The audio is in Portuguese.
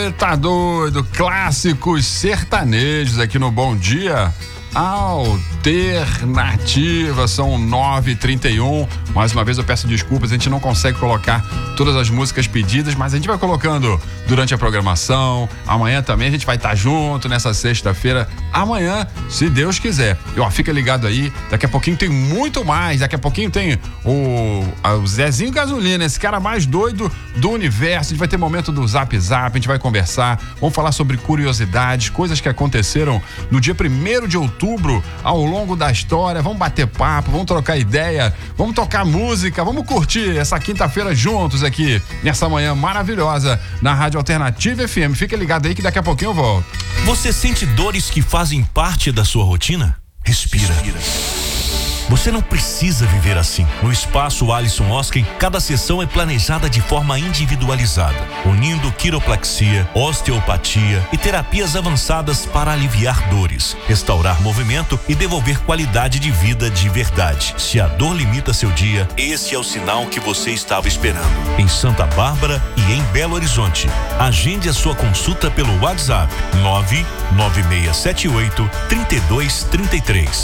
Tá doido, clássicos sertanejos aqui no Bom Dia Alternativa. São 9h31. Mais uma vez eu peço desculpas, a gente não consegue colocar todas as músicas pedidas, mas a gente vai colocando durante a programação. Amanhã também a gente vai estar junto nessa sexta-feira. Amanhã, se Deus quiser. E ó, fica ligado aí, daqui a pouquinho tem muito mais. Daqui a pouquinho tem o Zezinho Gasolina, esse cara mais doido do universo. A gente vai ter momento do Zap Zap, a gente vai conversar, vamos falar sobre curiosidades, coisas que aconteceram no dia 1º de outubro ao longo da história. Vamos bater papo, vamos trocar ideia, vamos tocar música, vamos curtir essa quinta-feira juntos aqui nessa manhã maravilhosa na Rádio Alternativa FM. Fica ligado aí que daqui a pouquinho eu volto. Você sente dores que fazem parte da sua rotina? Respira. Você não precisa viver assim. No Espaço Alisson Osken, cada sessão é planejada de forma individualizada, unindo quiropraxia, osteopatia e terapias avançadas para aliviar dores, restaurar movimento e devolver qualidade de vida de verdade. Se a dor limita seu dia, esse é o sinal que você estava esperando. Em Santa Bárbara e em Belo Horizonte. Agende a sua consulta pelo WhatsApp 99678-3233.